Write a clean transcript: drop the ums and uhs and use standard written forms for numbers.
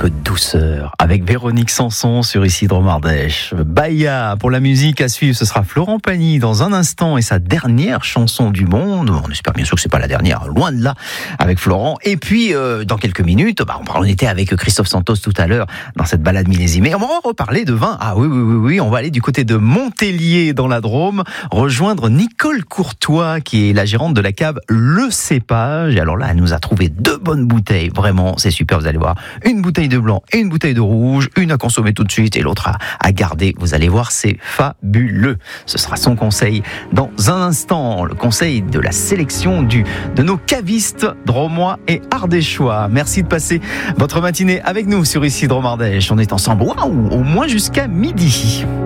peu de douceur avec Véronique Sanson sur Isidre Mardèche. Baya pour la musique à suivre, ce sera Florent Pagny dans un instant et sa dernière chanson du monde. On espère bien sûr que c'est pas la dernière, loin de là, avec Florent. Et puis dans quelques minutes, on était avec Christophe Santos tout à l'heure dans cette balade millésimée. On va reparler de vin. Ah oui, on va aller du côté de Montélier dans la Drôme, rejoindre Nicole Courtois qui est la gérante de la cave Le Cépage. Et alors là, elle nous a trouvé 2 bonnes bouteilles. Vraiment, c'est super, vous allez voir. Une bouteille de blanc et une bouteille de rouge. Une à consommer tout de suite et l'autre à garder. Vous allez voir, c'est fabuleux. Ce sera son conseil dans un instant. Le conseil de la sélection de nos cavistes drômois et ardéchois. Merci de passer votre matinée avec nous sur Isidre Mardèche. On est ensemble, au moins jusqu'à midi.